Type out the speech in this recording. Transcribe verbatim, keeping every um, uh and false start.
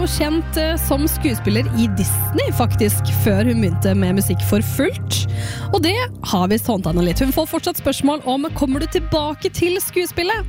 kjent eh, som skuespiller i Disney faktisk, før hun begynte med musikk for fullt. Og det har vi sånt henne litt. Hun får fortsatt spørsmål om kommer du tilbake til skuespillet?